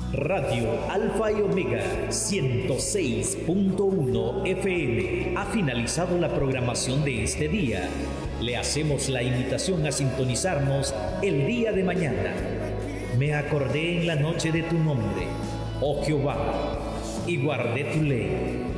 Radio Alfa y Omega 106.1 FM ha finalizado la programación de este día. Le hacemos la invitación a sintonizarnos el día de mañana. Me acordé en la noche de tu nombre, oh Jehová, y guardé tu ley.